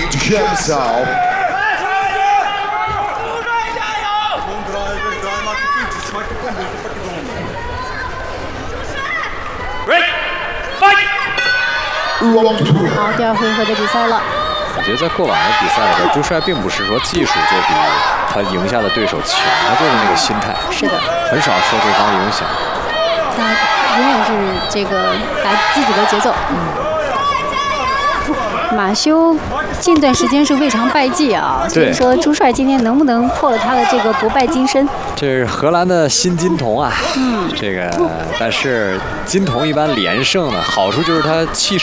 himself. Round 2. 好，第二回合的比赛了。 我觉得在过往的比赛里边，朱帅并不是说技术就比他赢下的对手强，他就是那个心态。 是的， 很少受对方影响。 他永远是这个打自己的节奏。马修近段时间是未尝败绩啊，所以说朱帅今天能不能破了他的这个不败金身？ 这是荷兰的新金童啊，这个但是金童一般连胜呢，好处就是他气势。